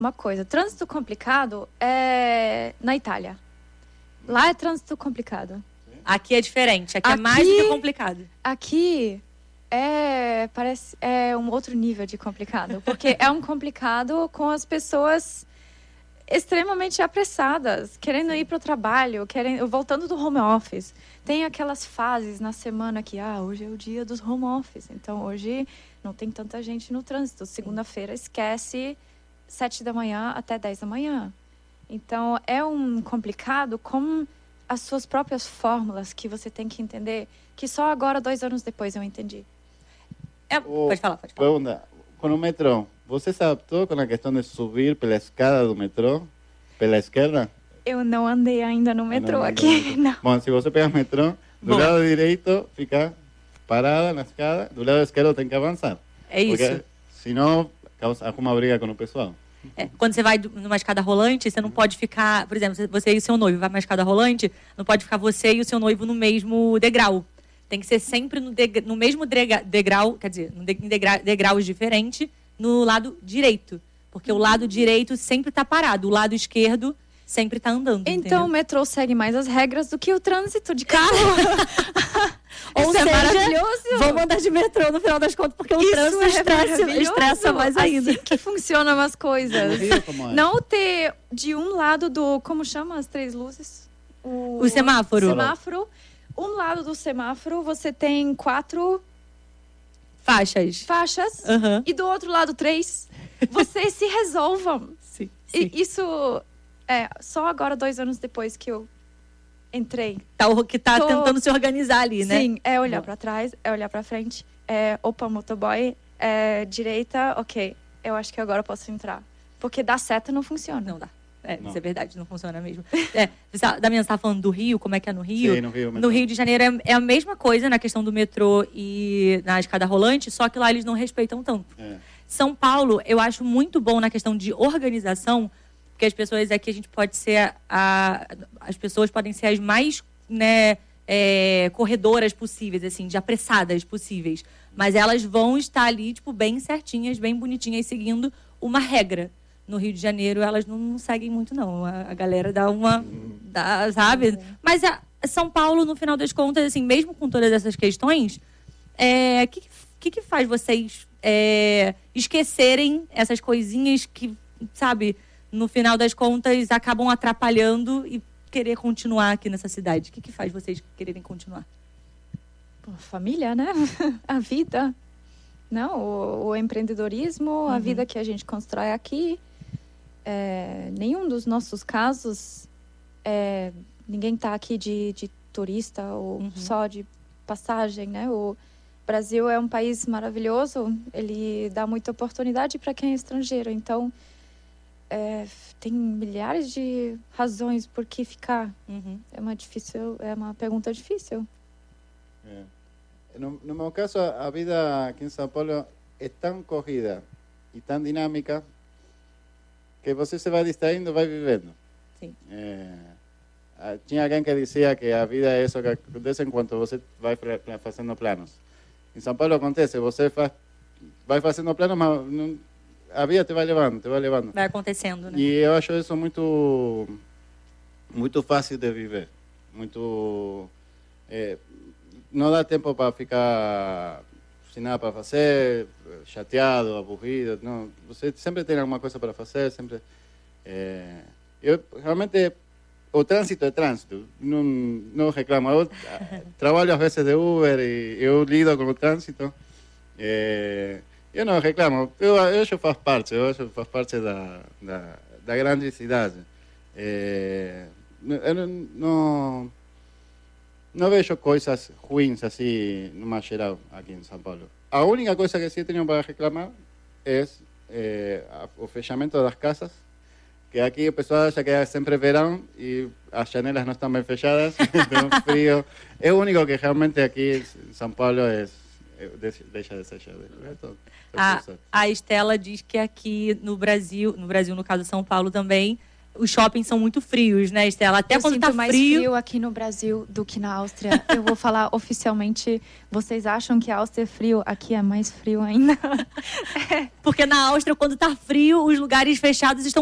uma coisa. Trânsito complicado é na Itália. Lá é trânsito complicado. Aqui é diferente. Aqui é mais do que complicado. Aqui parece um outro nível de complicado. Porque é um complicado com as pessoas extremamente apressadas, querendo ir para o trabalho, voltando do home office. Tem aquelas fases na semana que, hoje é o dia dos home office, então hoje não tem tanta gente no trânsito. Segunda-feira, esquece 7 da manhã até 10 da manhã. Então, é um complicado com as suas próprias fórmulas que você tem que entender, que só agora, 2 anos depois, eu entendi. Pode falar. Pergunta, com o metrô, você se adaptou com a questão de subir pela escada do metrô, pela esquerda? Eu não andei ainda no metrô aqui, não. Bom, se você pegar o metrô, do lado direito fica parada na escada, do lado esquerdo tem que avançar. É isso. Porque senão causa uma briga com o pessoal. Quando você vai numa escada rolante, você não pode ficar... Por exemplo, você e o seu noivo vai numa escada rolante, não pode ficar você e o seu noivo no mesmo degrau. Tem que ser sempre no mesmo degrau, quer dizer, em degraus diferentes, no lado direito. Porque o lado direito sempre está parado, o lado esquerdo sempre está andando. Então entendeu? o metrô segue mais as regras do que o trânsito de carro. Ou seja, é maravilhoso. Vamos andar de metrô no final das contas, porque o trânsito estressa mais ainda. Assim que funcionam as coisas. Como é? Não ter de um lado do... Como chama as 3 luzes? O semáforo. Um lado do semáforo você tem 4 faixas. Uhum. E do outro lado 3. Vocês se resolvam. Sim. E isso só agora 2 anos depois que eu entrei. Que tá tentando se organizar ali, né? Sim, é olhar pra trás, é olhar pra frente. Opa, motoboy, direita, ok. Eu acho que agora eu posso entrar. Porque dar seta não funciona. Não dá. Isso é verdade, não funciona mesmo. Damiana, você tá falando do Rio, como é que é no Rio? Sim, no Rio. No Rio de Janeiro é a mesma coisa na questão do metrô e na escada rolante, só que lá eles não respeitam tanto. São Paulo, eu acho muito bom na questão de organização, porque as pessoas aqui, a gente pode ser as pessoas podem ser as mais, né, corredoras possíveis, assim, de apressadas possíveis. Mas elas vão estar ali, tipo, bem certinhas, bem bonitinhas, seguindo uma regra. No Rio de Janeiro, elas não seguem muito, não. A galera sabe? Mas São Paulo, no final das contas, assim, mesmo com todas essas questões, que faz vocês esquecerem essas coisinhas que, sabe, no final das contas, acabam atrapalhando e querer continuar aqui nessa cidade? O que faz vocês quererem continuar? Família, né? A vida. Não, o empreendedorismo, a vida que a gente constrói aqui. Nenhum dos nossos casos, ninguém está aqui de turista ou só de passagem, né? O Brasil é um país maravilhoso, ele dá muita oportunidade para quem é estrangeiro. Então, tem milhares de razões por que ficar. É uma pergunta difícil. No meu caso, a vida aqui em São Paulo é tão corrida e tão dinâmica que você se vai distraindo, vai vivendo. Sim. Tinha alguém que dizia que a vida é isso que acontece enquanto você vai fazendo planos. Em São Paulo acontece, você vai fazendo planos, mas a vida te vai levando. Vai acontecendo, né? E eu acho isso muito, muito fácil de viver. Muito... não dá tempo para ficar sem nada para fazer, chateado, aburrido. Não, você sempre tem alguma coisa para fazer, sempre. Eu realmente o trânsito é trânsito, não reclamo. Eu trabalho às vezes de Uber e eu lido com o trânsito. Eu não reclamo. Eu acho que faz parte. Da grande cidade. Eu não vejo coisas ruins assim, numa geral, aqui em São Paulo. A única coisa que sim tenho para reclamar é o fechamento das casas, que aqui o pessoal acha que é sempre verão e as janelas não estão bem fechadas, tem um frio. É o único que realmente aqui em São Paulo deixa de ser cheio. A Estela diz que aqui no Brasil, no caso de São Paulo também, os shoppings são muito frios, né, Estela? Até eu quando sinto tá mais frio aqui no Brasil do que na Áustria. Eu vou falar oficialmente, vocês acham que a Áustria é frio? Aqui é mais frio ainda. Porque na Áustria, quando tá frio, os lugares fechados estão